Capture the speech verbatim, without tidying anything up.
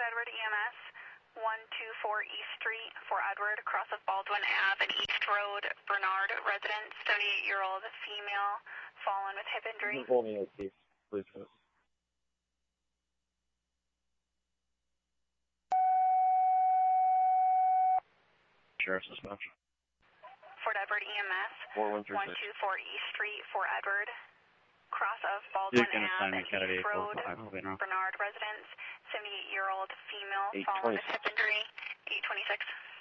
Edward E M S, one two four East Street, Fort Edward, cross of Baldwin Avenue and East Road, Bernard residence, seventy-eight-year-old female, fallen with hip injury. Hold me, please. Please. Sheriff's dispatch. Fort Edward E M S, one two four East Street, Fort Edward, cross of Baldwin Avenue and East Road, Bernard residence, seventy-eight-year-old female, fallen with hip injury, eight twenty-six.